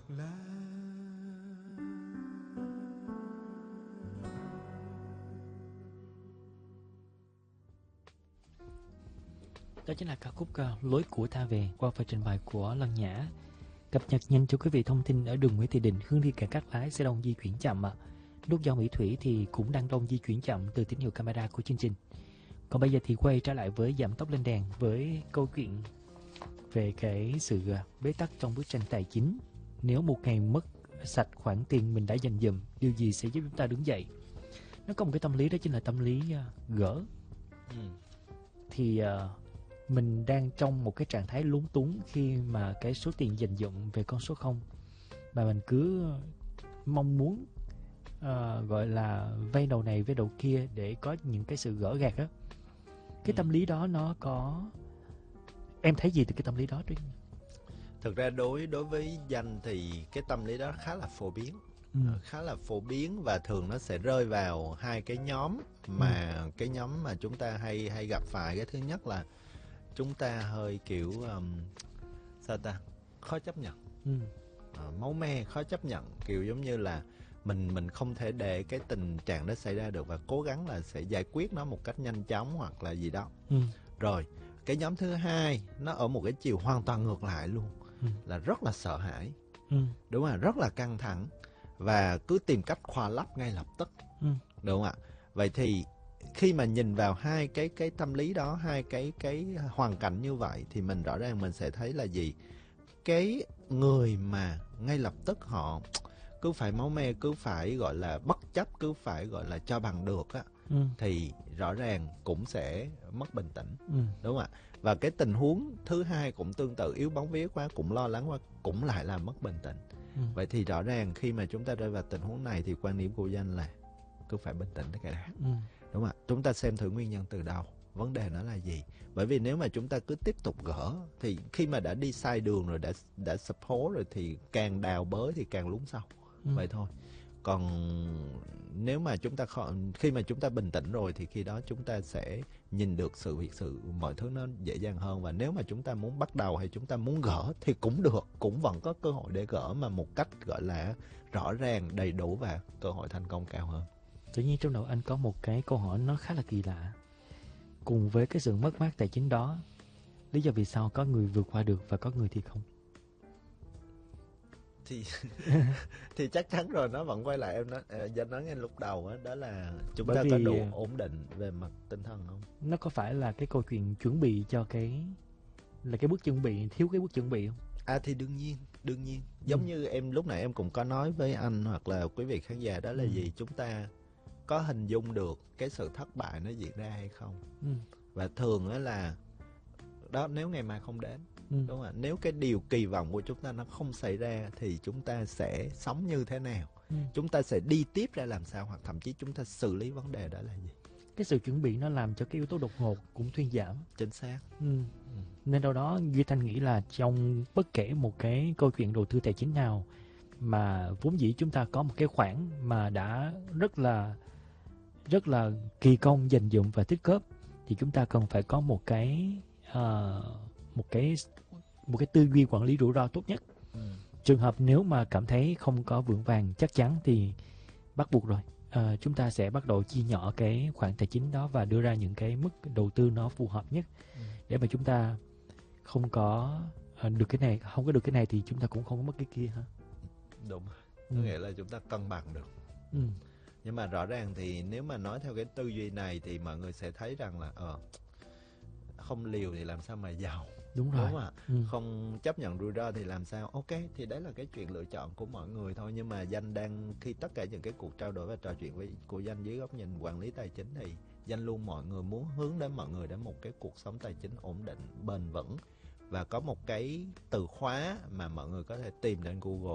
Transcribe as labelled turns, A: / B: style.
A: La.
B: Đó chính là ca khúc Lối của ta về qua phần trình bày của Lân Nhã. Cập nhật nhanh cho quý vị thông tin ở đường Nguyễn Thị Định, hướng đi cảng Cát Lái sẽ đông di chuyển chậm ạ. Nút giao Mỹ Thủy thì cũng đang đông di chuyển chậm từ tín hiệu camera của chương trình. Còn bây giờ thì quay trở lại với Giảm Tốc Lên Đèn với câu chuyện về cái sự bế tắc trong bức tranh tài chính. Nếu một ngày mất sạch khoản tiền mình đã dành dụm, điều gì sẽ giúp chúng ta đứng dậy? Nó có một cái tâm lý, đó chính là tâm lý gỡ. Thì mình đang trong một cái trạng thái lúng túng khi mà cái số tiền dành dụm về con số 0 mà mình cứ mong muốn gọi là vay đầu này vay đầu kia để có những cái sự gỡ gạc đó. Cái tâm lý đó nó có, em thấy gì từ cái tâm lý đó Trinh?
A: Thực ra đối với Danh thì cái tâm lý đó khá là phổ biến. Khá là phổ biến và thường nó sẽ rơi vào hai cái nhóm mà cái nhóm mà chúng ta hay gặp phải. Cái thứ nhất là chúng ta hơi kiểu sao ta, khó chấp nhận, máu me, khó chấp nhận, kiểu giống như là mình không thể để cái tình trạng đó xảy ra được và cố gắng là sẽ giải quyết nó một cách nhanh chóng hoặc là gì đó. Rồi cái nhóm thứ hai nó ở một cái chiều hoàn toàn ngược lại luôn, là rất là sợ hãi, đúng không ạ, rất là căng thẳng và cứ tìm cách khỏa lấp ngay lập tức, đúng không ạ? Vậy thì khi mà nhìn vào hai cái tâm lý đó, hai cái hoàn cảnh như vậy thì mình rõ ràng mình sẽ thấy là gì? Cái người mà ngay lập tức họ cứ phải máu me, cứ phải gọi là bất chấp, cứ phải gọi là cho bằng được á, thì rõ ràng cũng sẽ mất bình tĩnh, đúng không ạ? Và cái tình huống thứ hai cũng tương tự, yếu bóng vía quá, cũng lo lắng quá, cũng lại là mất bình tĩnh. Vậy thì rõ ràng khi mà chúng ta rơi vào tình huống này thì quan điểm của Danh là cứ phải bình tĩnh tất cả đã, đúng không ạ? Chúng ta xem thử nguyên nhân từ đâu, vấn đề nó là gì. Bởi vì nếu mà chúng ta cứ tiếp tục gỡ thì khi mà đã đi sai đường rồi, đã sụp hố rồi thì càng đào bới thì càng lún sâu. Vậy thôi. Còn nếu mà chúng ta khi mà chúng ta bình tĩnh rồi thì khi đó chúng ta sẽ nhìn được mọi thứ nó dễ dàng hơn. Và nếu mà chúng ta muốn bắt đầu hay chúng ta muốn gỡ thì cũng được, cũng vẫn có cơ hội để gỡ mà một cách gọi là rõ ràng, đầy đủ và cơ hội thành công cao hơn.
B: Tự nhiên trong đầu anh có một cái câu hỏi nó khá là kỳ lạ. Cùng với cái sự mất mát tài chính đó, lý do vì sao có người vượt qua được và có người thì không?
A: Thì chắc chắn rồi, nó vẫn quay lại em nói ngay lúc đầu đó là chúng
B: Bởi
A: ta
B: vì
A: có đủ ổn định về mặt tinh thần không?
B: Nó có phải là cái câu chuyện chuẩn bị cho cái bước chuẩn bị, thiếu cái bước chuẩn bị không?
A: Thì đương nhiên. Giống như em lúc nãy em cũng có nói với anh hoặc là quý vị khán giả, đó là gì? Chúng ta có hình dung được cái sự thất bại nó diễn ra hay không? Và thường đó là đó, nếu ngày mai không đến, đúng không ạ? Nếu cái điều kỳ vọng của chúng ta nó không xảy ra thì chúng ta sẽ sống như thế nào? Chúng ta sẽ đi tiếp ra làm sao, hoặc thậm chí chúng ta xử lý vấn đề đó là gì?
B: Cái sự chuẩn bị nó làm cho cái yếu tố đột ngột cũng thuyên giảm.
A: Chính xác.
B: Nên đâu đó Duy Thanh nghĩ là trong bất kể một cái câu chuyện đầu tư tài chính nào mà vốn dĩ chúng ta có một cái khoản mà đã rất là kỳ công dành dụm và tích góp, thì chúng ta cần phải có một cái tư duy quản lý rủi ro tốt nhất. Trường hợp nếu mà cảm thấy không có vững vàng chắc chắn thì bắt buộc rồi, chúng ta sẽ bắt đầu chia nhỏ cái khoản tài chính đó và đưa ra những cái mức đầu tư nó phù hợp nhất, để mà chúng ta không có được cái này, không có được cái này thì chúng ta cũng không có mất cái kia ha.
A: Đúng, có nghĩa là chúng ta cân bằng được. Nhưng mà rõ ràng thì nếu mà nói theo cái tư duy này thì mọi người sẽ thấy rằng là không liều thì làm sao mà giàu.
B: Đúng rồi.
A: Đúng ạ. Không chấp nhận rủi ro thì làm sao? Ok, thì đấy là cái chuyện lựa chọn của mọi người thôi. Nhưng mà Danh đang, khi tất cả những cái cuộc trao đổi và trò chuyện của Danh dưới góc nhìn quản lý tài chính thì Danh luôn mọi người muốn hướng đến mọi người đến một cái cuộc sống tài chính ổn định, bền vững. Và có một cái từ khóa mà mọi người có thể tìm trên Google